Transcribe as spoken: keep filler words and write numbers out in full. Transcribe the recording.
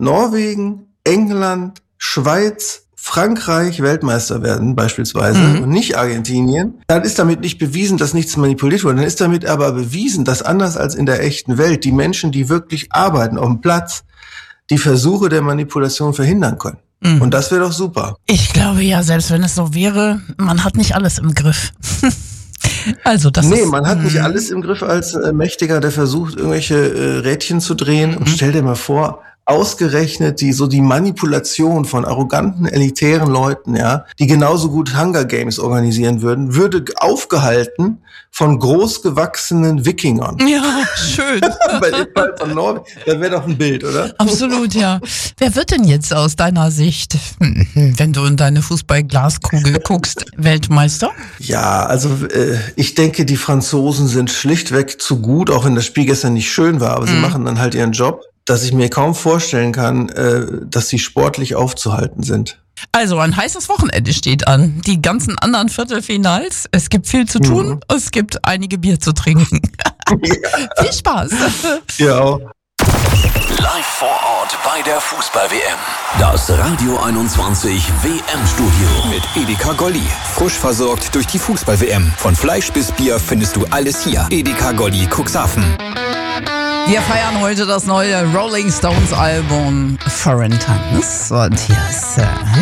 Norwegen, England, Schweiz, Frankreich Weltmeister werden beispielsweise mhm. und nicht Argentinien, dann ist damit nicht bewiesen, dass nichts manipuliert wurde. Dann ist damit aber bewiesen, dass anders als in der echten Welt die Menschen, die wirklich arbeiten auf dem Platz, die Versuche der Manipulation verhindern können. Mhm. Und das wäre doch super. Ich glaube ja, selbst wenn es so wäre, man hat nicht alles im Griff. Also das nee, ist, man hat nicht alles im Griff als äh, Mächtiger, der versucht, irgendwelche äh, Rädchen zu drehen. Und stell dir mal vor, ausgerechnet die so die Manipulation von arroganten, elitären Leuten, ja, die genauso gut Hunger Games organisieren würden, würde aufgehalten von großgewachsenen Wikingern. Ja, schön. Bei dem Fall von Norwegen, das wäre doch ein Bild, oder? Absolut, ja. Wer wird denn jetzt aus deiner Sicht, wenn du in deine Fußball-Glaskugel guckst, Weltmeister? Ja, also äh, ich denke, die Franzosen sind schlichtweg zu gut, auch wenn das Spiel gestern nicht schön war, aber mhm. sie machen dann halt ihren Job, dass ich mir kaum vorstellen kann, äh, dass sie sportlich aufzuhalten sind. Also ein heißes Wochenende steht an. Die ganzen anderen Viertelfinals. Es gibt viel zu tun. Mhm. Es gibt einige Bier zu trinken. Ja. Viel Spaß. Ja. Auch. Live vor Ort bei der Fußball-W M. Das Radio einundzwanzig W M-Studio mit Edeka Golli. Frisch versorgt durch die Fußball-W M. Von Fleisch bis Bier findest du alles hier. Edeka Golli Cuxhaven. Wir feiern heute das neue Rolling Stones Album Foreign Tongues. Und hier ist äh,